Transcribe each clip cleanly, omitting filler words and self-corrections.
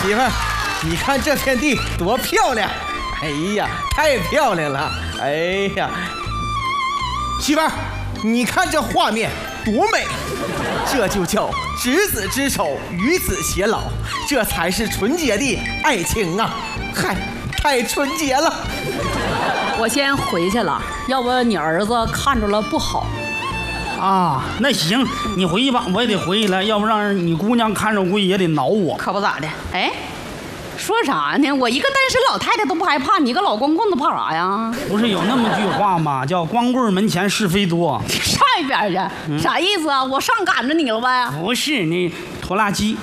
媳妇，你看这片地多漂亮！哎呀，太漂亮了！哎呀，媳妇，你看这画面多美！这就叫执子之手，与子偕老，这才是纯洁的爱情啊！嗨，太纯洁了。 我先回去了，要不你儿子看着了不好。 啊，那行，你回去吧，我也得回去了，要不让你姑娘看着，估计也得挠我。 可不咋的。哎，说啥呢？我一个单身老太太都不害怕，你个老光棍子怕啥呀？ 不是有那么句话吗？叫光棍门前是非多。 上一边去，啥意思啊？我上赶着你了呗？ 不是，你拖拉机。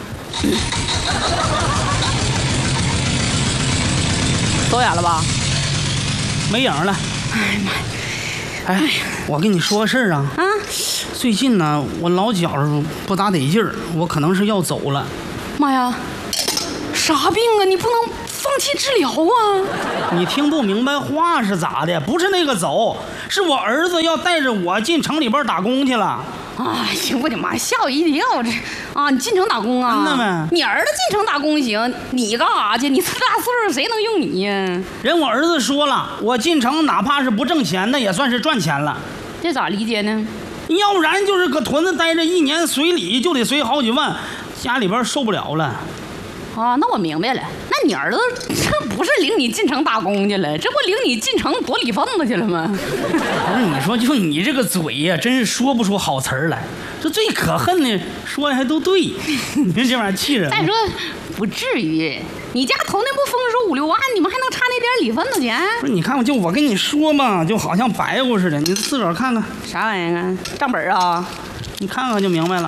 走眼了吧？ 没影了。 哎呀妈！ 哎，我跟你说个事儿啊。 啊， 最近呢，我老觉着不咋得劲儿，我可能是要走了。 妈呀，啥病啊？你不能放弃治疗啊！ 你听不明白话是咋的？不是那个走，是我儿子要带着我进城里边打工去了。 哎呀，我的妈，吓我一跳！这啊，你进城打工啊？ 真的吗？ 你儿子进城打工行，你干啥去？你这大岁数，谁能用你呀？ 人我儿子说了，我进城哪怕是不挣钱，那也算是赚钱了。 这咋理解呢？ 要不然就是搁屯子待着1年，随礼就得随好几万，家里边受不了了。 啊，那我明白了。那你儿子这不是领你进城打工去了，这不领你进城躲里缝子去了吗？ 不是，你说就你这个嘴呀，真是说不出好词儿来。这最可恨的，说的还都对，你说这玩意儿气人。 再说不至于，你家头那不丰收5、6万，你们还能差那点里缝子钱？ 不是，你看我跟你说嘛，就好像白乎似的，你自个儿看看。 啥玩意儿啊？账本啊？ 你看看就明白了。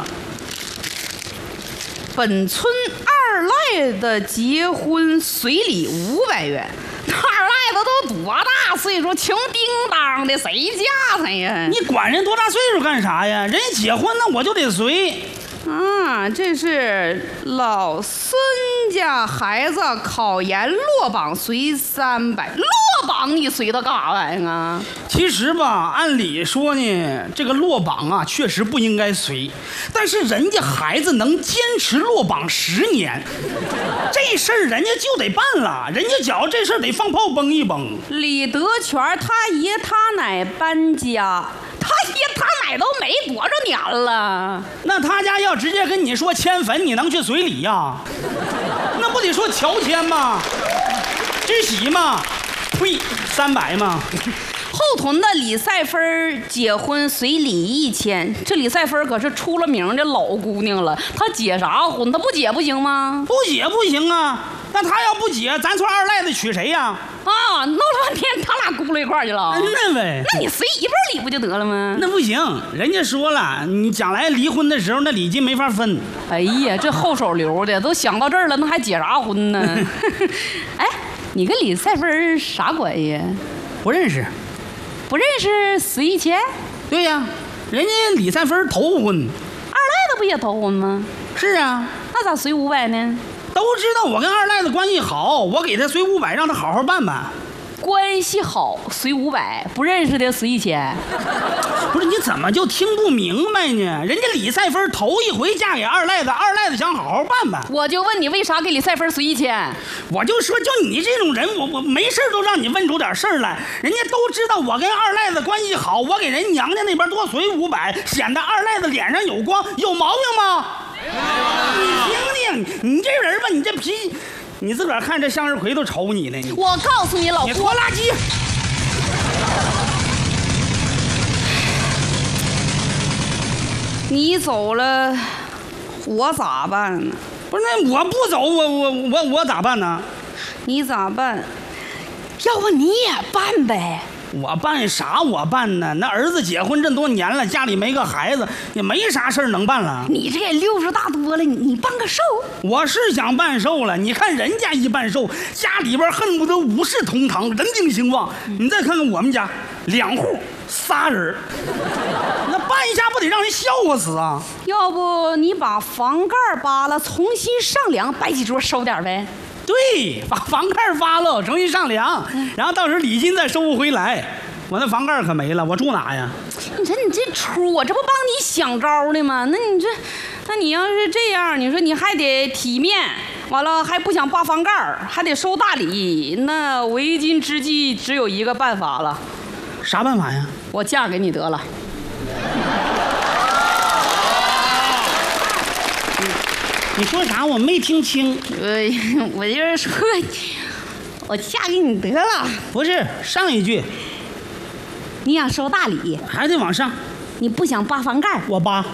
本村二赖的结婚随礼500元，那二赖子都多大岁数，穷叮当的，谁嫁他呀？ 你管人多大岁数干啥呀？人家结婚那我就得随。 啊，这是老孙家孩子考研落榜随300，落榜你随他干啥玩意儿啊？ 其实吧，按理说呢，这个落榜啊，确实不应该随，但是人家孩子能坚持落榜10年，这事儿人家就得办了，人家觉着这事儿得放炮崩一崩。 李德全他爷他奶搬家，他爷他奶都没多少年了， 那他家要直接跟你说迁坟，你能去随礼呀？那不得说乔迁吗？知喜吗？呸，300吗？ 后屯的李赛芬结婚随礼1000，这李赛芬可是出了名的老姑娘了，她结啥婚？她不结不行吗？ 不结不行啊！那他要不结，咱村二赖子娶谁呀？ 啊，闹了半天，他俩咕噜一块儿去了。 那呗， 那你随一份礼不就得了吗？ 那不行，人家说了，你将来离婚的时候，那礼金没法分。 哎呀，这后手留的，都想到这儿了，那还结啥婚呢？哎，你跟李赛芬啥关系？ 不认识。 不认识随1000？ 对呀，人家李赛芬头婚， 二赖子不也头婚吗？ 是啊， 那咋随500呢？ 都知道我跟二赖子关系好，我给他随500，让他好好办办。 关系好随500，不认识的随1000。 不是，你怎么就听不明白呢？人家李赛芬头一回嫁给二赖子，二赖子想好好办办。 我就问你，为啥给李赛芬随1000？ 我就说，就你这种人，我没事都让你问出点事儿来。人家都知道我跟二赖子关系好，我给人娘家那边多随500，显得二赖子脸上有光，有毛病吗？你听听，你这人吧，你这脾气，你自个儿看这向日葵都瞅你呢。 我告诉你，老你拖拉机。 你走了，我咋办呢？ 不是，那我不走，我咋办呢？ 你咋办？要不你也办呗？ 我办啥？我办呢？那儿子结婚这多年了，家里没个孩子，也没啥事儿能办了。 你这也60大多了，你办个寿？ 我是想办寿了，你看人家一办寿，家里边恨不得5世同堂，人丁兴旺。你再看看我们家，2户3人，那办一下不得让人笑话死啊？ 要不你把房盖扒了，重新上梁，摆几桌收点呗？ 对，把房盖扒了，重新上梁，然后到时候礼金再收不回来。我那房盖可没了，我住哪呀？ 你说你这出，我这不帮你想招呢吗？那你要是这样，你说你还得体面， 完了还不想扒房盖儿，还得收大礼，那为今之计只有一个办法了。 啥办法呀？ 我嫁给你得了。 你说啥？我没听清。 我就是说，我嫁给你得了。 不是上一句， 你想收大礼， 还得往上。 你不想扒房盖儿， 我扒。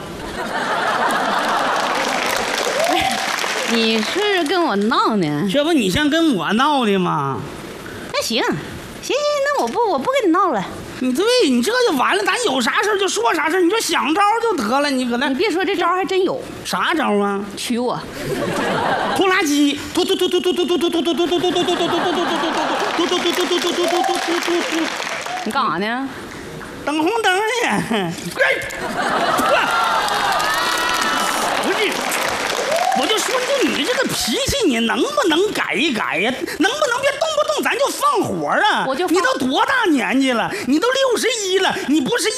你是跟我闹呢？ 这不你像跟我闹的吗？ 那行，那我不跟你闹了。 你对你这就完了，咱有啥事就说啥事，你就想招就得了。你搁那你别说，这招还真有。 啥招啊？ 娶我。 拖拉机。 你干啥呢？ 等红灯呢。不是，我就说就你这个脾气，你能不能改一改呀？能不能别动不动咱就放火啊？你都多大年纪了？你都61了，你不是